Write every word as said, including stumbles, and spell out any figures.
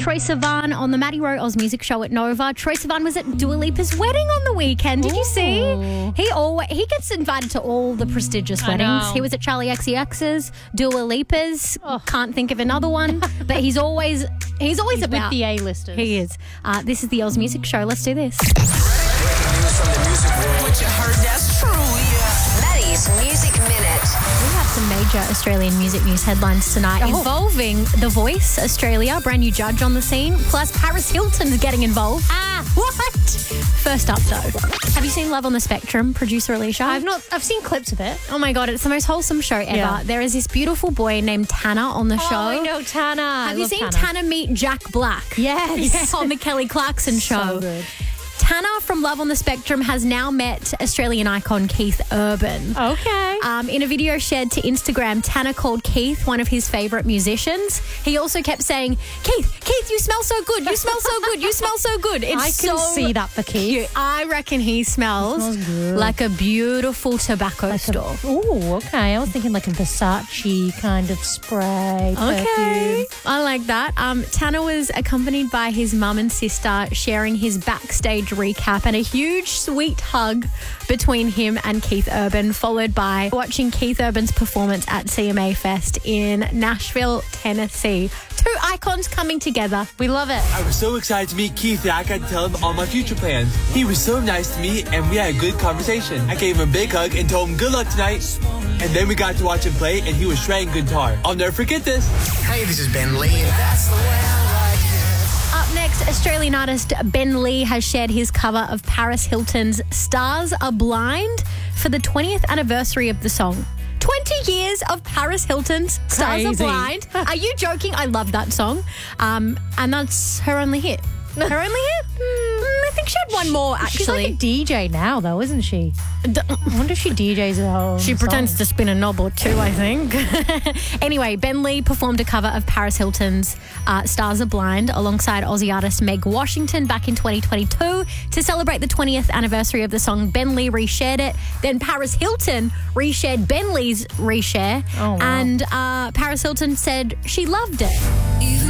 Troye Sivan on the Maddie Rowe Oz Music Show at Nova. Troye Sivan was at Dua Lipa's wedding on the weekend. Did you see? He always he gets invited to all the prestigious I weddings. know. He was at Charlie X C X's, Dua Lipa's. Oh. Can't think of another one, but he's always he's always He's about with the A-listers. He is. Uh, this is the Oz Music Show. Let's do this. News from the music world. What you heard, that's true, yeah. Maddie's Music Minute. We have some major Australian music news headlines tonight Oh. involving The Voice Australia, brand new judge on the scene, plus Paris Hilton's getting involved. Ah, What? First up, though, have you seen Love on the Spectrum, producer Alicia? I've not. I've seen clips of it. Oh my God, it's the most wholesome show ever. Yeah. There is this beautiful boy named Tanner on the show. Oh, I know Tanner. I Have you love seen Tanner? Tanner meet Jack Black? Yes. Yeah, on the Kelly Clarkson show. So good. Tanner from Love on the Spectrum has now met Australian icon Keith Urban. Okay. Um, in a video shared to Instagram, Tanner called Keith one of his favourite musicians. He also kept saying, Keith, Keith, you smell so good. You smell so good. You smell so good. It's I can so see that for Keith. cute. I reckon he smells, smells good. like a beautiful tobacco store. Oh, okay. I was thinking like a Versace kind of spray. Okay. Perfume. I like that. Um, Tanner was accompanied by his mum and sister sharing his backstage recap and a huge sweet hug between him and Keith Urban, followed by watching Keith Urban's performance at C M A Fest in Nashville, Tennessee. Two icons coming together. We love it. I was so excited to meet Keith that I got to tell him all my future plans. He was so nice to me, and we had a good conversation. I gave him a big hug and told him good luck tonight. And then we got to watch him play, and he was shredding guitar. I'll never forget this. Hey, this is Ben Lee. That's the way I like it. Up next, Australian artist Ben Lee has shared his cover of Paris Hilton's Stars Are Blind for the twentieth anniversary of the song. twenty years of Paris Hilton's Stars Are Crazy. Blind. Are you joking? I love that song. Um, and that's her only hit. Her only hit? Mm, I think she had one more, actually. She's like a D J now, though, isn't she? D- I wonder if she D Js at home. She pretends to spin a knob or two, I think. Anyway, Ben Lee performed a cover of Paris Hilton's uh, Stars Are Blind alongside Aussie artist Meg Washington back in twenty twenty-two. To celebrate the twentieth anniversary of the song, Ben Lee reshared it. Then Paris Hilton reshared Ben Lee's reshare. Oh, wow. And uh, Paris Hilton said she loved it.